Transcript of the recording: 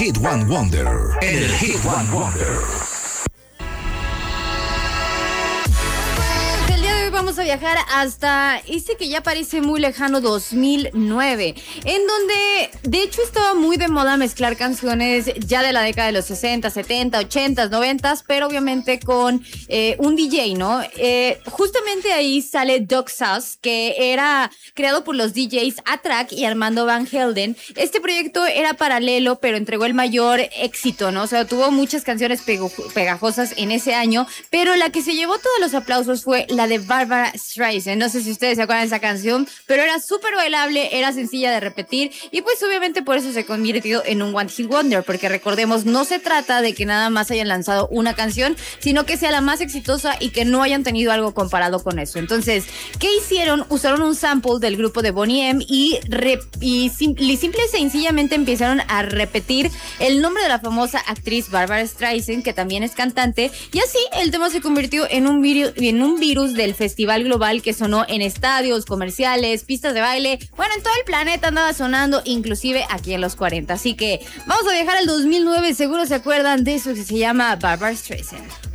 Hit One Wonder. En el Hit One Wonder. Vamos a viajar hasta que ya parece muy lejano 2009, en donde de hecho estaba muy de moda mezclar canciones ya de la década de los 60, 70, 80, 90, pero obviamente con un DJ, ¿no? Justamente ahí sale Doc Sauce, que era creado por los DJs A-Track y Armando Van Helden. Este proyecto era paralelo, pero entregó el mayor éxito, ¿no? O sea, tuvo muchas canciones pegajosas en ese año, pero la que se llevó todos los aplausos fue la de Barbara Streisand. No sé si ustedes se acuerdan de esa canción, pero era súper bailable, era sencilla de repetir y pues obviamente por eso se convirtió en un One Hit Wonder, porque recordemos, no se trata de que nada más hayan lanzado una canción, sino que sea la más exitosa y que no hayan tenido algo comparado con eso. Entonces, ¿qué hicieron? Usaron un sample del grupo de Boney M y simple y sencillamente empezaron a repetir el nombre de la famosa actriz Barbara Streisand, que también es cantante, y así el tema se convirtió en un virus del festival global que sonó en estadios, comerciales, pistas de baile. Bueno, en todo el planeta andaba sonando, inclusive aquí en los 40. Así que vamos a viajar al 2009, seguro se acuerdan de eso que se llama Barbara Streisand.